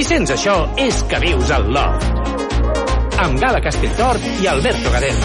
Si sents això, és que vius al Loft. Amb Gala Castelltort i Alberto Gadel.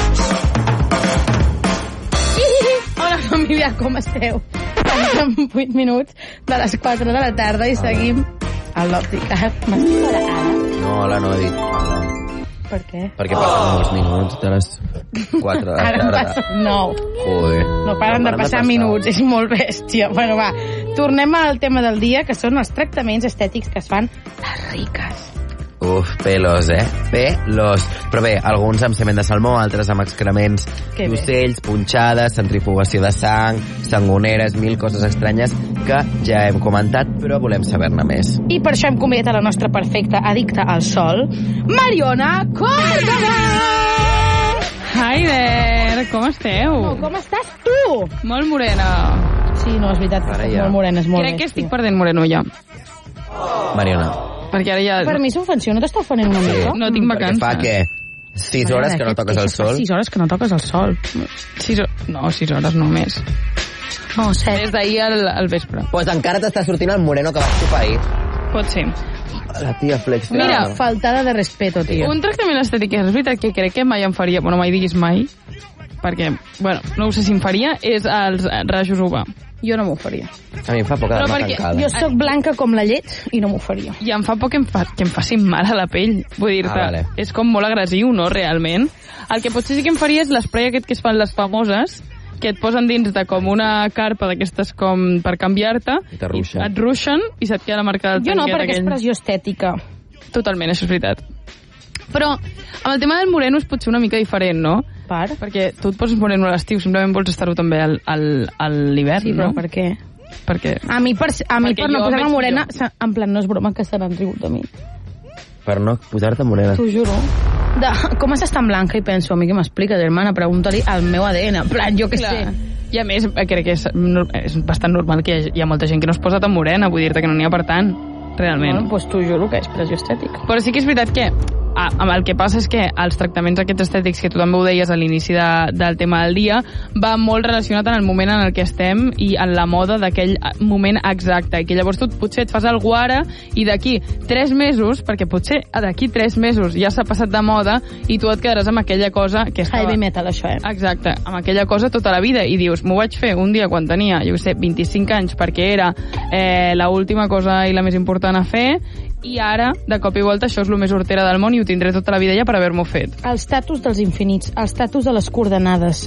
Hola, família, com esteu? Passem 8 minuts de les 4 de la tarda i seguim al l'Opticat. M'estic per ara? No, hola, no he dit. Hola. Per què? Perquè passen 2 minuts de les 4 de la Ara tarda. passen 9. Joder. No paren de passar minuts, és molt bèstia. Bueno, va, tornem al tema del dia, que són els tractaments estètics que es fan les riques. Uf, pelos, Pelos. Però bé, alguns amb sement de salmó, altres amb excrements d'ocells, punxades, centrifugació de sang, sangoneres, 1000 coses estranyes que ja hem comentat, però volem saber-ne més. I per això hem convidat a la nostra perfecta addicta al sol, Mariona Córdoba! Hi there, com esteu? Oh, com estàs tu? Molt morena. Sí, no, és veritat, Ara estàs ja. molt morena, és molt Crec que bèstia. estic perdent moreno ja. Mariona. Perquè ara ja... Per mi és ofensiu, no t'està ofenent una mica? No tinc Perquè vacances. fa què? 6 hores que no toques el sol? 6 hores que no toques el sol. 6 hores només. No, 7. Des d'ahir al vespre. Pues encara t'està sortint el moreno que vas xupar ahir. Pot ser. La tia Flex. Mira, faltada de respeto, tio. Un tractament estètic, és veritat que crec que mai em faria... Bueno, mai diguis mai, perquè, bueno, no ho sé si em faria, és els rajos UVA. Jo no m'ho faria. A mi em fa poca Però d'arma perquè tancada. Jo sóc blanca com la llet i no m'ho faria. I em fa por que em facin mal a la pell. Vull dir-te, vale. És com molt agressiu, no, realment? El que potser sí que em faria és l'espray aquest que es fan les famoses, que et posen dins de com una carpa d'aquestes com per canviar-te, I t'arruixen. et ruixen i se't queda marcada el Jo no, tanquet perquè és aquell. pressió estètica. Totalment, això és veritat. Però amb el tema del moreno és potser una mica diferent, no? Perquè tu et poses moreno a l'estiu, simplement vols estar-ho també a l'hivern, Sí, però no? per què? Perquè... A mi, per Perquè no jo posar-me veig morena, millor. en plan, no és broma que se n'han rigut de mi. Per no posar-te morena. T'ho juro. Com estàs tan blanca? I penso, a mi què m'explica, germana? Pregunta-li al meu ADN. En plan, jo què sé. I a més, crec que és bastant normal que hi ha molta gent que no es posa tan morena, vull dir-te que no n'hi ha per tant, realment. Bueno, doncs t'ho juro que és pressió estètica. Però sí que és veritat que el que passa és que els tractaments aquests estètics, que tu també ho deies a l'inici del tema del dia, va molt relacionat en el moment en el que estem i en la moda d'aquell moment exacte, i que llavors tu potser et fas algú ara i d'aquí 3 mesos, perquè potser d'aquí 3 mesos ja s'ha passat de moda i tu et quedaràs amb aquella cosa que estava... Heavy metal, això, Exacte, amb aquella cosa tota la vida, i dius, m'ho vaig fer un dia quan tenia, jo sé, 25 anys, perquè era l'última cosa i la més important a fer, i ara, de cop i volta, això és el més hortera del món i ho tindré tota la vida ja per haver-m'ho fet. El status dels infinits, el status de les coordenades.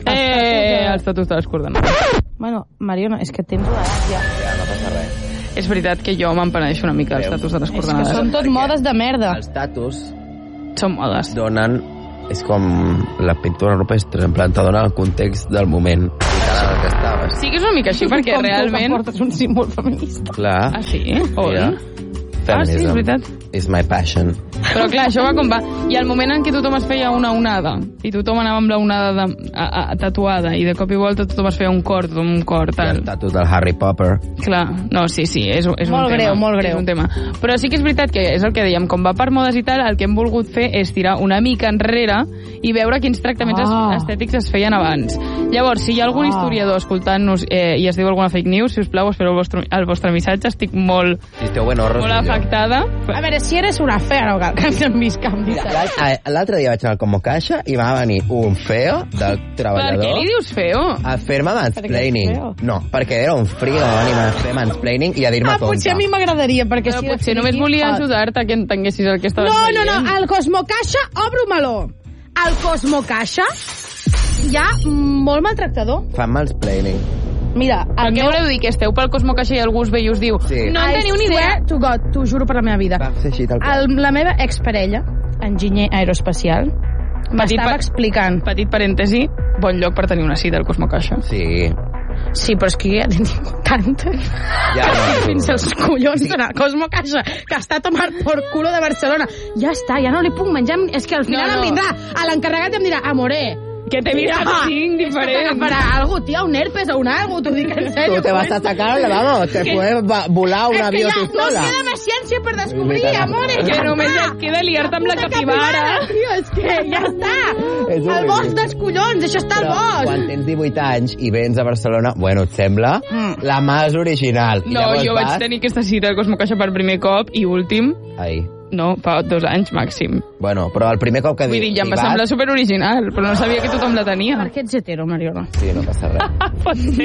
El status de les coordenades. Bueno, Mariona, és que tens una edat ja. Ja, no passa res. És veritat que jo m'empenedeixo una mica del status de les coordenades. És que són tot modes de merda. Els status Són modes. donen... És com la pintura rupestre, en plan, te dona el context del moment vital en el que estaves. Sí que és una mica així, perquè Com realment... tu que portes un símbol feminista. Clar. Ah, sí? On? Mira. Ah, sí, és veritat. is my passion. Però clar, això va com va. I al moment en què tothom es feia una onada, i tothom anava amb la onada tatuada, i de cop i volta tothom es feia un cor, tal. El tatu del Harry Potter. Clar, no, sí, és un tema. Molt greu, molt greu. És un tema. Però sí que és veritat que és el que dèiem, com va per modes i tal, el que hem volgut fer és tirar una mica enrere i veure quins tractaments estètics es feien abans. Llavors, si hi ha algun historiador escoltant-nos i es diu alguna fake news, si us plau, espero el vostre missatge, estic molt, Si esteu ben horros, molt afectada. A veure, si eres una fea, no cal que em vist canvis. L'altre dia vaig anar al Como Caixa i va venir un feo del Per treballador què li dius feo? a fer-me mansplaining. No, perquè era un frigo, va venir a fer mansplaining i a dir-me tonta. Potser a mi m'agradaria, perquè Però si potser només volia ajudar-te que entenguessis el que estaves No, veient. al Cosmocaixa, obro meló. Al Cosmocaixa hi ha molt maltractador. Fan mansplaining. Mira, El que voleu dir? Que esteu pel Cosmo Caixa i algú us ve i us diu Sí. no en teniu ni idea. To God, t'ho juro per la meva vida. Va ser així tal qual. La meva exparella, enginyer aeroespacial, m'estava explicant... Petit parèntesi, bon lloc per tenir una cita al Cosmo Caixa. Sí. Sí, però és que ja n'he tingut tanta. Ja, no, Fins als collons d'anar al Cosmo Caixa, que està a tomar por culo de Barcelona. Ja està, ja no li puc menjar. És que al final No. em vindrà, a l'encarregat em dirà, amore, Que t'he vist amb 5 diferents. Para algo, tía, un herpes o un algo, t'ho dic en serio. Tú te vas a sacar, vamos, te puedes volar un avió tu sola. No queda més ciència per descobrir, amores. Que només et queda liar-te amb la capibara. Tio, és que ja està. El bosc dels collons, això està al bosc. Quan tens 18 anys i vens a Barcelona, bueno, et sembla? La más original. No, jo vaig tenir aquesta cita al Cosmocaixa per primer cop i últim... Ai. No, fa 2 anys màxim. Bueno, però el primer cop que vull dir, ja em va semblar superoriginal, però no sabia que tothom la tenia. Per què ets hetero, Mariona? Sí, no passa res. Pot ser.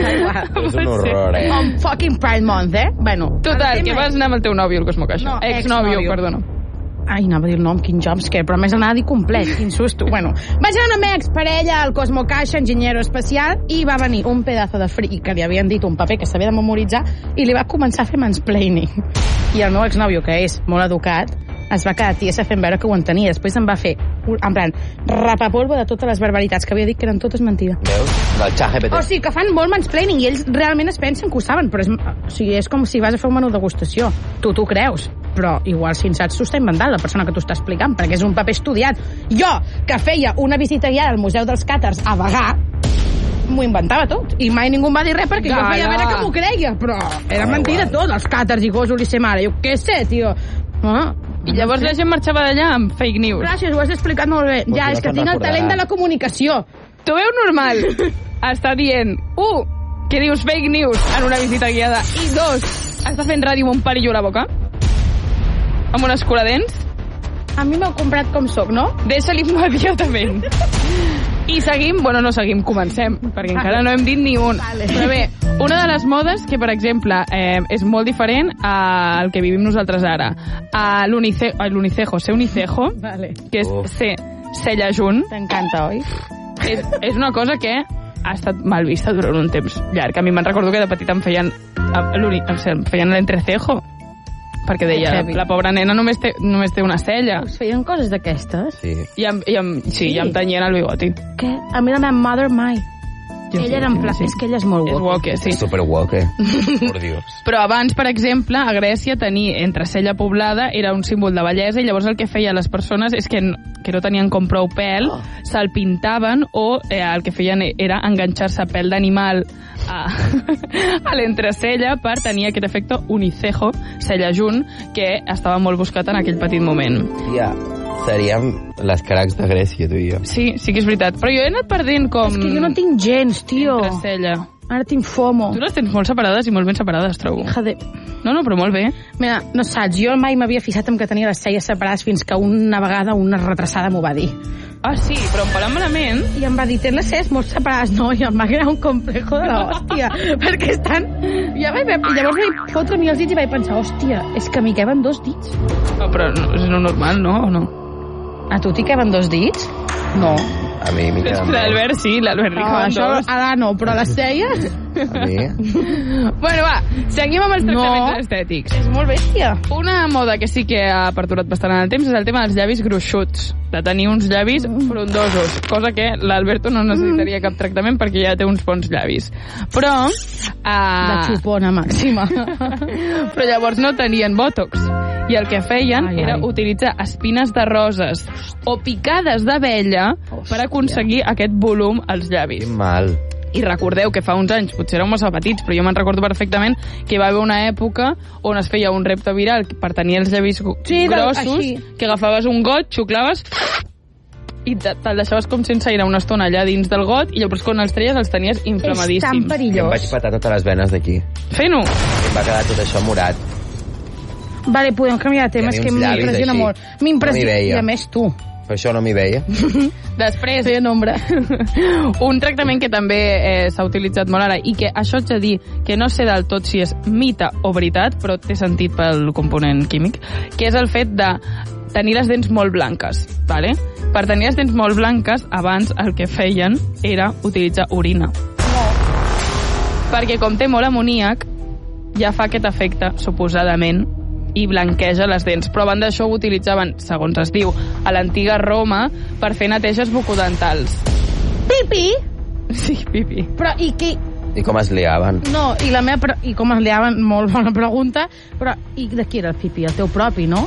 És un horror, On fucking Pride Month, bueno. Total, que vas anar amb el teu nòvio al Cosmocaixa. No, exnòvio, perdona. Ai, anava a dir el nom, quin jumpscare, però més anava a dir complet, quin susto. Bueno, vaig anar amb la meva exparella al Cosmocaixa, enginyero espacial, i va venir un pedazo de fric que li havien dit un paper que s'havia de memoritzar i li va començar a fer mansplaining. I el meu exnòvio, que és molt educat, es va quedar tiesa fent veure que ho entenia. Després em va fer, en plan, rapapolvo de totes les barbaritats que havia dit, que eren totes mentida. Veus? Del ChatGPT. O sigui, que fan molt mansplaining i ells realment es pensen que ho saben, però és com si vas a fer un menú de degustació. Tu t'ho creus, però igual si en saps t'ho està inventant la persona que t'ho està explicant, perquè és un paper estudiat. Jo, que feia una visita guiada al Museu dels Càtars a Bagà, m'ho inventava tot. I mai ningú em va dir res perquè jo feia veure que m'ho creia, però era mentida tot, els càtars i gos Ulisses Mare. Jo què sé, tio. I llavors la gent marxava d'allà amb fake news. Gràcies, ho has explicat molt bé. Ja, és que tinc el talent de la comunicació. T'ho veu normal està dient, que dius fake news en una visita guiada, i 2, està fent ràdio amb un parillo a la boca? Amb un escuradents? A mi m'heu comprat com soc, no? Deixa-li immediatament. I seguim, bueno, no seguim, comencem, perquè encara no hem dit ni un. Però bé, una de les modes que, per exemple, és molt diferent al que vivim nosaltres ara. L'unicejo, ser unicejo, que és ser cella-junt. T'encanta, oi? És una cosa que ha estat mal vista durant un temps llarg. A mi me'n recordo que de petita em feien l'entrecejo, perquè deia, la pobra nena només té una cella. Us feien coses d'aquestes? Sí. I em tanyien el bigoti. Què? A mi la meva mother mai. Ella era en pla... És que ella és molt woke. És woke, sí. Super woke, por Dios. Però abans, per exemple, a Grècia tenir entrecella poblada era un símbol de bellesa, i llavors el que feien les persones és que no tenien com prou pèl, se'l pintaven, o el que feien era enganxar-se pèl d'animal a l'entrecella per tenir aquest efecte unicejo, cella junt, que estava molt buscat en aquell petit moment. Tia, seríem les cracs de Grècia, tu i jo. Sí que és veritat. Però jo he anat perdent com... És que jo no tinc gens, tio. Entrecella. Ara tinc FOMO. Tu les tens molt separades i molt ben separades, trobo. No, però molt bé. Mira, no saps, jo mai m'havia fixat en que tenia les celles separades fins que una vegada una retrasada m'ho va dir. Ah, sí, però em parlant malament. I em va dir, tens les celles molt separades. No, i em va crear un complejo de l'hòstia. Perquè estan... Llavors vaig fotre-m'hi els dits i vaig pensar, hòstia, és que m'hi queben 2 dits. No, però és no normal, no? O no? A tu t'hi queben 2 dits? No. A mi m'hi queden... L'Albert sí, l'Albert li queden 2. Això ara no, però les celles... A mi... Bueno, va, seguim amb els tractaments estètics. És molt bèstia. Una moda que sí que ha perdurat bastant en el temps és el tema dels llavis gruixuts, de tenir uns llavis frondosos, cosa que l'Alberto no necessitaria cap tractament perquè ja té uns bons llavis. Però... De xupona màxima. Però llavors no tenien bòtox. I el que feien era utilitzar espines de roses o picades d'abella per aconseguir aquest volum als llavis. Que mal. I recordeu que fa uns anys, potser érem massa petits, però jo me'n recordo perfectament que hi va haver una època on es feia un repte viral per tenir els llavis grossos, que agafaves un got, xuclaves i te'l deixaves com sense aire una estona allà dins del got, i llavors quan els treies els tenies inflamadíssims. És tan perillós. Em vaig patar totes les venes d'aquí. Fent-ho. Em va quedar tot això morat. Vale, podem canviar de tema, és que m'impressiona molt. M'impressiona, i a més tu. Per això no m'hi veia. Després, feia nombre. Un tractament que també s'ha utilitzat molt ara, i que això haig de dir que no sé del tot si és mite o veritat, però té sentit pel component químic, que és el fet de tenir les dents molt blanques, ¿vale? Per tenir les dents molt blanques, abans el que feien era utilitzar orina. Perquè com té molt amoníac, ja fa aquest efecte, suposadament, i blanqueja les dents. Però abans d'això ho utilitzaven, segons es diu, a l'antiga Roma per fer neteges bucodentals. Pipi? Sí, pipi. Però i qui... I com es liaven? No, i com es liaven, molt bona pregunta, però i de qui era el pipi? El teu propi, no?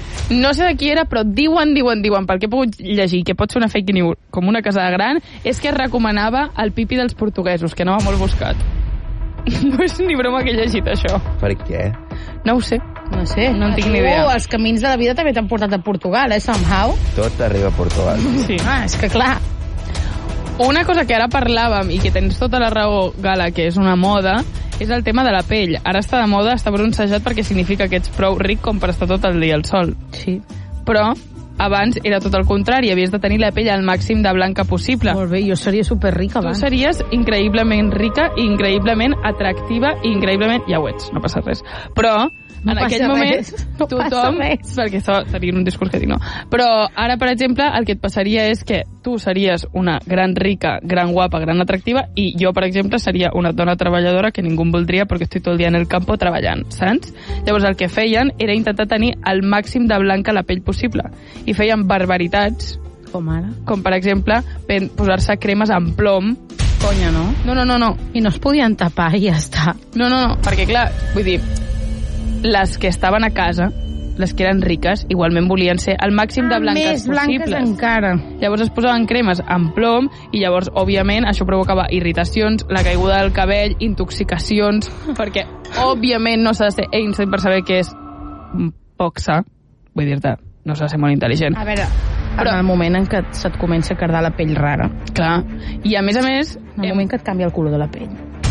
no sé de qui era, però diuen, pel que he pogut llegir, que pot ser una fake news com una casada gran, és que es recomanava el pipi dels portuguesos, que anava molt buscat. No és ni broma que he llegit això. Per què? No ho sé. No sé. No en tinc ni idea. Els camins de la vida també t'han portat a Portugal, somehow. Tot arriba a Portugal. Sí. És que clar. Una cosa que ara parlàvem i que tens tota la raó, Gala, que és una moda, és el tema de la pell. Ara està de moda, està bronzejat perquè significa que ets prou ric com per estar tot el dia al sol. Sí. Però abans era tot el contrari, havies de tenir la pell al màxim de blanca possible. Molt bé, jo seria superrica abans. Tu series increïblement rica, increïblement atractiva i increïblement... Ja ho ets, no passa res. Però no en aquell moment no tothom... Perquè això seria un discurs que dic, no. Però ara, per exemple, el que et passaria és que tu series una gran rica, gran guapa, gran atractiva, i jo, per exemple, seria una dona treballadora que ningú em voldria perquè estic tot el dia en el campo treballant, saps? Llavors el que feien era intentar tenir el màxim de blanca la pell possible. I feien barbaritats. Com ara? Com, per exemple, posar-se cremes amb plom. Conya, no? No. I no es podien tapar i ja està. No, perquè clar, vull dir, les que estaven a casa, les que eren riques, igualment volien ser el màxim de blanques possibles. Més blanques encara. Llavors es posaven cremes amb plom i llavors, òbviament, això provocava irritacions, la caiguda del cabell, intoxicacions, perquè, òbviament, no s'ha de ser Einstein per saber què és poc sa. Vull dir-te, no s'ha de ser molt intel·ligent. A veure, però en el moment en què se't comença a cardar la pell rara. Clar. I a més, en el moment que et canvia el color de la pell.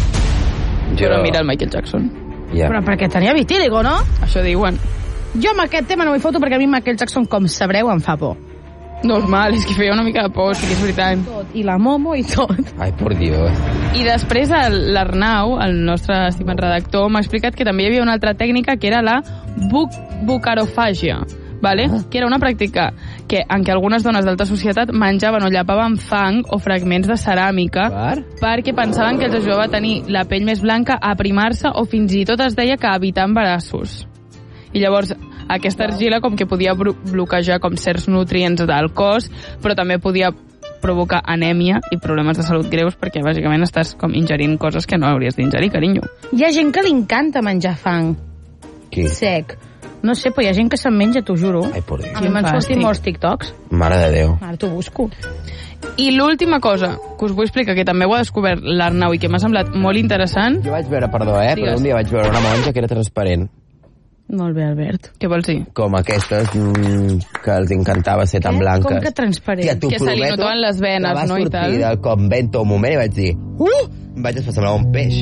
Però mira el Michael Jackson. Yeah. Però perquè tenia vitíligo, no? Això diuen. Jo amb aquest tema no m'hi foto perquè a mi Michael Jackson, com sabreu, em fa por. Normal, és que feia una mica de por, sí que és veritat. Tot, i la Momo i tot. Ai, por Dios. I després l'Arnau, el nostre estimat redactor, m'ha explicat que també hi havia una altra tècnica que era la bucarofàgia, ¿vale? Que era una pràctica en què algunes dones d'alta societat menjaven o llapaven fang o fragments de ceràmica perquè pensaven que els ajudava a tenir la pell més blanca, a aprimar-se o fins i tot es deia que evitar embarassos. I llavors aquesta argila com que podia bloquejar com certs nutrients del cos, però també podia provocar anèmia i problemes de salut greus perquè bàsicament estàs com ingerint coses que no hauries d'ingerir, carinyo. Hi ha gent que li encanta menjar fang. Qui? Sec. No sé, però hi ha gent que se'n menja, t'ho juro. Ai, por Dios. A mi m'han sortit molts TikToks. Mare de Déu. Ara t'ho busco. I l'última cosa que us vull explicar, que també ho ha descobert l'Arnau i que m'ha semblat molt interessant... Jo vaig veure, perdó, però un dia vaig veure una monja que era transparent. Molt bé, Albert. Què vols dir? Com aquestes que els encantava ser tan blanques. Com que transparent? Tia, que se li notaven les venes, no? I tal. Va sortir del convento un moment i vaig dir em vaig semblava un peix.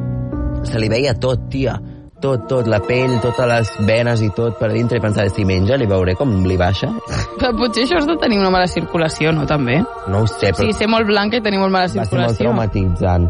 Se li veia tot, tia. Tot, la pell, totes les venes i tot per dintre, i pensava, si menja li veuré com li baixa. Però potser això has de tenir una mala circulació, no, també? No ho sé, però... Sí, ser molt blanca i tenir molt mala circulació. Va ser molt traumatitzant.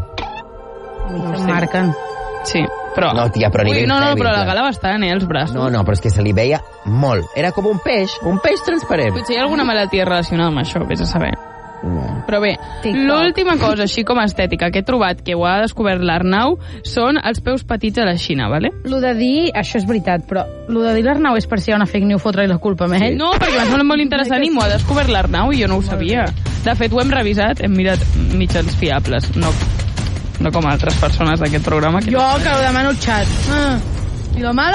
No sé. Marquen. Sí, però... No, tia, però a nivell no, però la Gala va estar, els braços. No, però és que se li veia molt. Era com un peix transparent. Potser hi ha alguna malaltia relacionada amb això, vés a saber. No. Però bé, l'última cosa, així com estètica, que he trobat, que ho ha descobert l'Arnau, són els peus petits a la Xina, ¿vale? Lo de dir, això és veritat, però lo de dir l'Arnau és per si hi ha una fake news, fotre-li la culpa a ell? No, perquè m'ha semblat molt interessant i m'ho ha descobert l'Arnau i jo no ho sabia. De fet, ho hem revisat, hem mirat mitjans fiables, no com altres persones d'aquest programa. Jo, que ho demano al xat. I lo malo